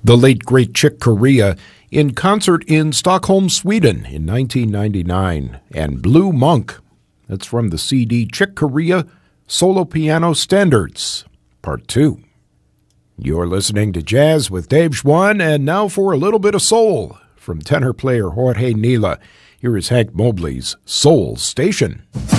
The late great Chick Corea in concert in Stockholm, Sweden in 1999, and Blue Monk. That's from the CD Chick Corea Solo Piano Standards, Part 2. You're listening to Jazz with Dave Schwann, and now for a little bit of soul from tenor player Jorge Nila. Here is Hank Mobley's Soul Station.